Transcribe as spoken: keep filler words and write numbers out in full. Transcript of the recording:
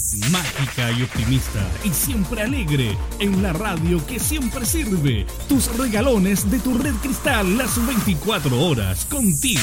Mágica y optimista y siempre alegre, en la radio que siempre sirve. Tus regalones de tu Red Cristal las veinticuatro horas contigo.